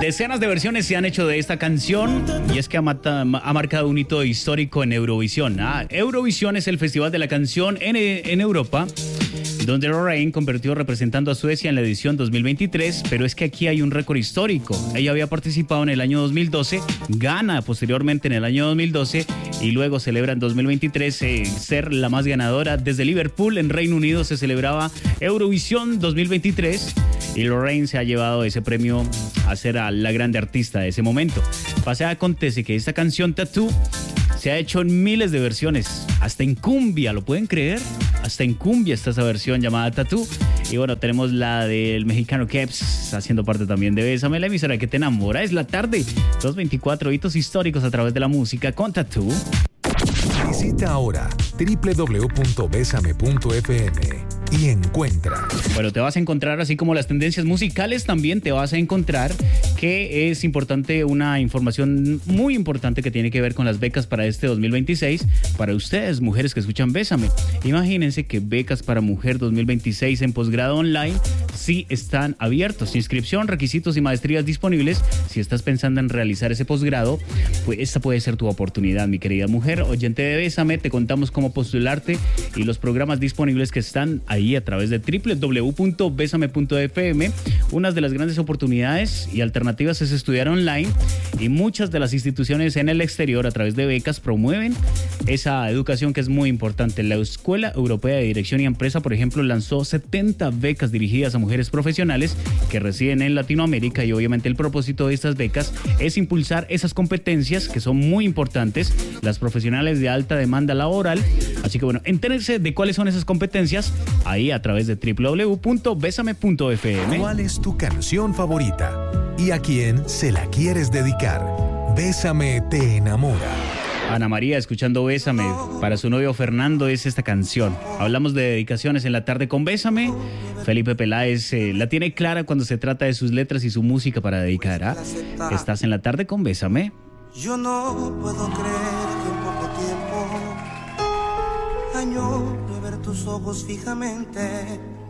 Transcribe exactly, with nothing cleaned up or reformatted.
Decenas de versiones se han hecho de esta canción y es que ha, mata, ha marcado un hito histórico en Eurovisión. Ah, Eurovisión es el festival de la canción en, en Europa, donde Lorraine convirtió representando a Suecia en la edición dos mil veintitrés, pero es que aquí hay un récord histórico. Ella había participado en el año dos mil doce, gana posteriormente en el año dos mil doce y luego celebra en dos mil veintitrés eh, ser la más ganadora. Desde Liverpool, en Reino Unido, se celebraba Eurovisión dos mil veintitrés y Lorraine se ha llevado ese premio a ser a la grande artista de ese momento. Pasa, acontece que esta canción Tattoo se ha hecho en miles de versiones, hasta en cumbia, ¿lo pueden creer? Hasta en cumbia está esa versión llamada Tattoo. Y bueno, tenemos la del mexicano Keps haciendo parte también de Bésame, la emisora que te enamora. Es la tarde, dos veinticuatro, hitos históricos a través de la música con Tattoo. Visita ahora doble u doble u doble u punto besame punto efe eme y encuentra. Bueno, te vas a encontrar, así como las tendencias musicales, también te vas a encontrar que es importante, una información muy importante que tiene que ver con las becas para este dos mil veintiséis. Para ustedes, mujeres que escuchan Bésame, imagínense que becas para mujer dos mil veintiséis en posgrado online sí están abiertos. Inscripción, requisitos y maestrías disponibles. Si estás pensando en realizar ese posgrado, pues esta puede ser tu oportunidad, mi querida mujer oyente de Bésame. Te contamos cómo postularte y los programas disponibles que están ahí a través de doble u doble u doble u punto besame punto efe eme. Unas de las grandes oportunidades y alternativas es estudiar online, y muchas de las instituciones en el exterior a través de becas promueven esa educación que es muy importante. La Escuela Europea de Dirección y Empresa, por ejemplo, lanzó setenta becas dirigidas a mujeres profesionales que residen en Latinoamérica, y obviamente el propósito de estas becas es impulsar esas competencias que son muy importantes, las profesionales de alta demanda laboral. Así que bueno, entérense de cuáles son esas competencias ahí a través de doble u doble u doble u punto besame punto efe eme. ¿Cuál es tu canción favorita? ¿Y a quién se la quieres dedicar? Bésame te enamora. Ana María escuchando Bésame, para su novio Fernando es esta canción. Hablamos de dedicaciones en la tarde con Bésame. Felipe Peláez eh, la tiene clara cuando se trata de sus letras y su música para dedicar. ¿Ah? Estás en la tarde con Bésame. Yo no puedo creer que en poco tiempo añoro ver tus ojos fijamente.